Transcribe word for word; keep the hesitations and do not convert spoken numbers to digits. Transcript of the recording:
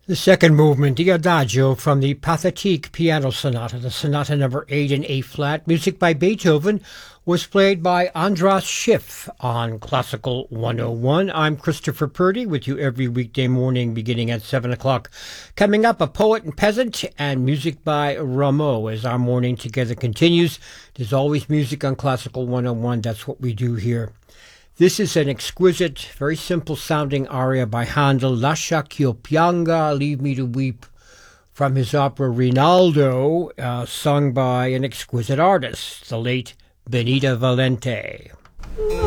The second movement, the Adagio from the Pathetique Piano Sonata, the Sonata number eight in A-flat, music by Beethoven, was played by Andras Schiff on Classical one oh one. I'm Christopher Purdy with you every weekday morning beginning at seven o'clock. Coming up, A Poet and Peasant and music by Rameau as our morning together continues. There's always music on Classical one oh one. That's what we do here. This is an exquisite, very simple-sounding aria by Handel, Lascia ch'io pianga, Leave Me to Weep, from his opera Rinaldo, uh, sung by an exquisite artist, the late Benita Valente.